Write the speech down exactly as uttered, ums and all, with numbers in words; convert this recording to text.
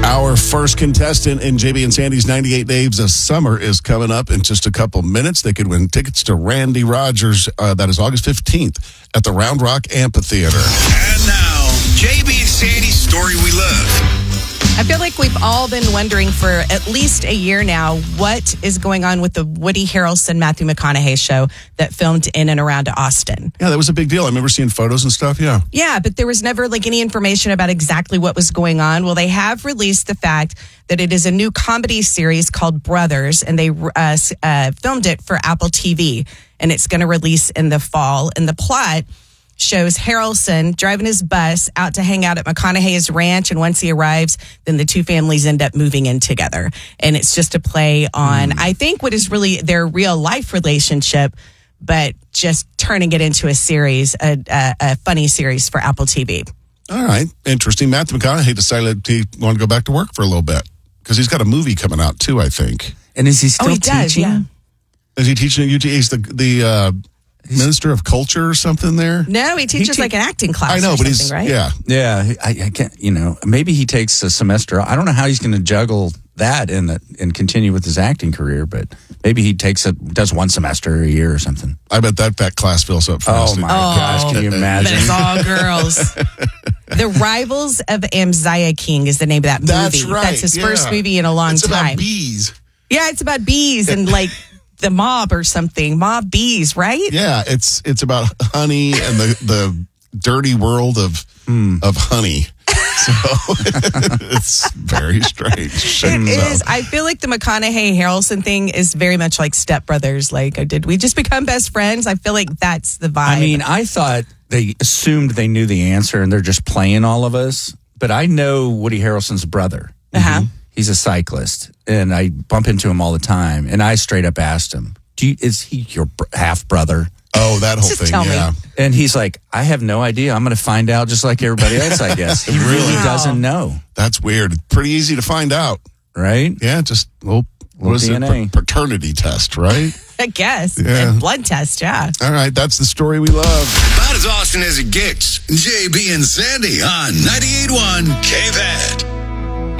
Our first contestant in J B and Sandy's ninety-eight Days of Summer is coming up in just a couple minutes. They could win tickets to Randy Rogers. Uh, that is August fifteenth at the Round Rock Amphitheater. And now, J B and Sandy's Story We Love. I feel like we've all been wondering for at least a year now what is going on with the Woody Harrelson, Matthew McConaughey show that filmed in and around Austin. Yeah, that was a big deal. I remember seeing photos and stuff, yeah. Yeah, but there was never like any information about exactly what was going on. Well, they have released the fact that it is a new comedy series called Brothers, and they uh, uh, filmed it for Apple T V, and it's going to release in the fall. And the plot shows Harrelson driving his bus out to hang out at McConaughey's ranch, and once he arrives, then the two families end up moving in together. And it's just a play on, mm. I think, what is really their real life relationship, but just turning it into a series, a, a, a funny series for Apple T V. All right, interesting. Matthew McConaughey decided he wanted to go back to work for a little bit because he's got a movie coming out too, I think. And is he still oh, he teaching? Does, yeah. Is he teaching at U T? He's the the. Uh, Minister of Culture or something there? No, he teaches he te- like an acting class. I know, or but he's right? yeah, yeah. I, I can't. You know, maybe he takes a semester. I don't know how he's going to juggle that and the, and continue with his acting career. But maybe he takes a does one semester a year or something. I bet that that class fills up fast. Oh my oh, gosh! Can you imagine? But it's all girls. The Rivals of Amziah King is the name of that movie. That's right. That's his yeah. first movie in a long it's time. It's about bees. Yeah, it's about bees and like. The mob or something, mob bees, right? Yeah, it's it's about honey and the, the dirty world of mm. of honey. So it's very strange. It so. is. I feel like the McConaughey Harrelson thing is very much like Step Brothers. Like, did we just become best friends? I feel like that's the vibe. I mean, I thought they assumed they knew the answer and they're just playing all of us. But I know Woody Harrelson's brother. Uh-huh. Mm-hmm. He's a cyclist, and I bump into him all the time. And I straight up asked him, "Do you, is he your br- half brother?" Oh, that whole Just thing, tell yeah. me. And he's like, "I have no idea. I'm going to find out just like everybody else, I guess." He really Wow. doesn't know. That's weird. Pretty easy to find out, right? Yeah, just well, what is D N A. it? Pa- paternity test, right? I guess. Yeah. And blood test, yeah. All right, that's the story we love. About as Austin as it gets. J B and Sandy on ninety-eight point one K V A D.